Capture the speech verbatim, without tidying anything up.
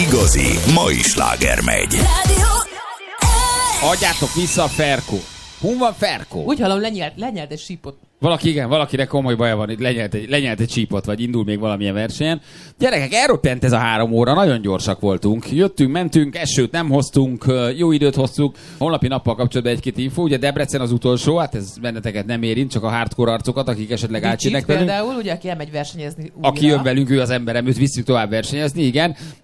igazi mai sláger megy. Adjátok vissza a Ferkó. Hol van Ferkó? Úgy hallom, lenyelt, lenyelt egy sípot. Valaki, igen, valakinek komoly baja van, itt lenyelt egy, lenyelt egy csípot, vagy indul még valamilyen versenyen. Gyerekek, elroppent ez a három óra, nagyon gyorsak voltunk. Jöttünk, mentünk, esőt nem hoztunk, jó időt hoztuk. Honlapi nappal kapcsolatban egy-két info, ugye Debrecen az utolsó, hát ez benneteket nem érint, csak a hardcore arcokat, akik esetleg átjönnek velünk. Például, ugye, aki elmegy versenyezni újra. Aki jön velünk, ő az emberem, őt visszük tovább versenyezni, igen.